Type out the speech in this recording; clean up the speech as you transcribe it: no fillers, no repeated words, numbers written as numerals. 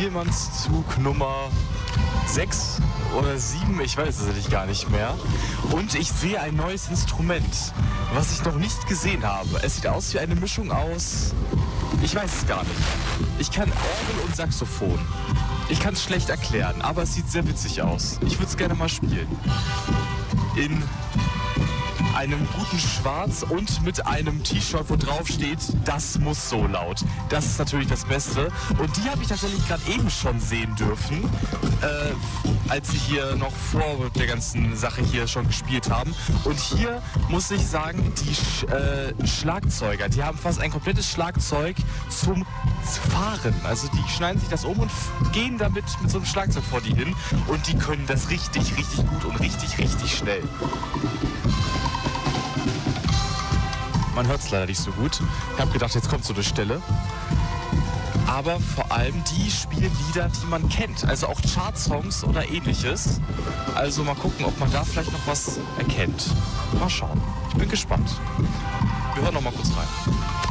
Spielmannszug Nummer 6 oder 7, ich weiß es tatsächlich gar nicht mehr. Und ich sehe ein neues Instrument, was ich noch nicht gesehen habe. Es sieht aus wie eine Mischung aus... Ich weiß es gar nicht. Ich kann Orgel und Saxophon. Ich kann es schlecht erklären, aber es sieht sehr witzig aus. Ich würde es gerne mal spielen. In einem guten Schwarz und mit einem T-Shirt, wo drauf steht, das muss so laut. Das ist natürlich das Beste. Und die habe ich tatsächlich gerade eben schon sehen dürfen, als sie hier noch vor der ganzen Sache hier schon gespielt haben. Und hier muss ich sagen, die Schlagzeuger, die haben fast ein komplettes Schlagzeug zum Fahren. Also die schneiden sich das um und gehen damit mit so einem Schlagzeug vor die hin. Und die können das richtig, richtig gut und richtig, richtig schnell. Man hört es leider nicht so gut. Ich habe gedacht, jetzt kommt so eine Stelle. Aber vor allem die spielen Lieder, die man kennt. Also auch Chartsongs oder ähnliches. Also mal gucken, ob man da vielleicht noch was erkennt. Mal schauen. Ich bin gespannt. Wir hören noch mal kurz rein.